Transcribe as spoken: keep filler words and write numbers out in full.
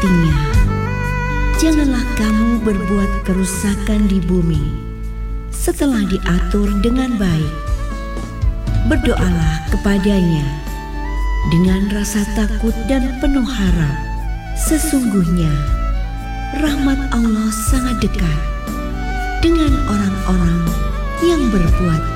Artinya, janganlah kamu berbuat kerusakan di bumi setelah diatur dengan baik. Berdoalah kepadanya dengan rasa takut dan penuh harap. Sesungguhnya rahmat Allah sangat dekat dengan orang-orang yang berbuat